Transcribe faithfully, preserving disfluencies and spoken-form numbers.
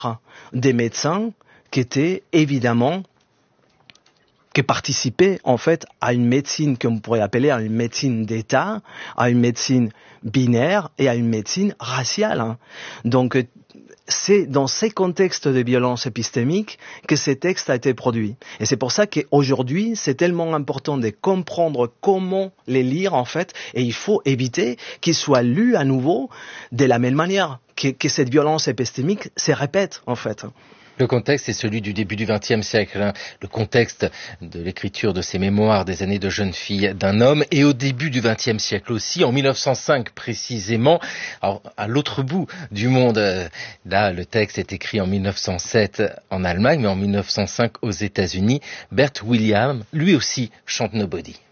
des médecins qui étaient évidemment qui participaient en fait à une médecine qu'on pourrait appeler à une médecine d'État, à une médecine binaire et à une médecine raciale. Hein. Donc c'est dans ces contextes de violence épistémique que ces textes a été produit. Et c'est pour ça qu'aujourd'hui, c'est tellement important de comprendre comment les lire en fait, et il faut éviter qu'ils soient lus à nouveau de la même manière, que, que cette violence épistémique se répète en fait. Le contexte est celui du début du vingtième siècle, hein. Le contexte de l'écriture de ces mémoires des années de jeune fille d'un homme, et au début du vingtième siècle aussi, en mille neuf cent cinq précisément, alors, à l'autre bout du monde. Là, le texte est écrit en mille neuf cent sept en Allemagne, mais en mille neuf cent cinq aux États-Unis. Bert Williams, lui aussi, chante Nobody.